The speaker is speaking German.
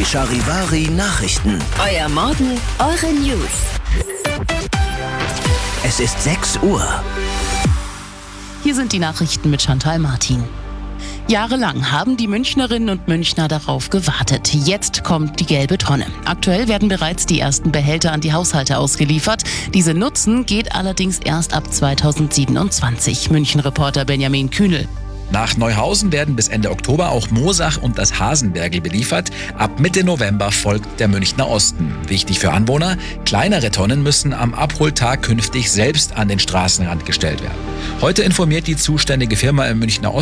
Charivari Nachrichten. Euer Morgen, eure News. Es ist 6 Uhr. Hier sind die Nachrichten mit Chantal Martin. Jahrelang haben die Münchnerinnen und Münchner darauf gewartet. Jetzt kommt die gelbe Tonne. Aktuell werden bereits die ersten Behälter an die Haushalte ausgeliefert. Diese Nutzen geht allerdings erst ab 2027. München-Reporter Benjamin Kühnel. Nach Neuhausen werden bis Ende Oktober auch Moosach und das Hasenbergl beliefert. Ab Mitte November folgt der Münchner Osten. Wichtig für Anwohner: kleinere Tonnen müssen am Abholtag künftig selbst an den Straßenrand gestellt werden. Heute informiert die zuständige Firma im Münchner Osten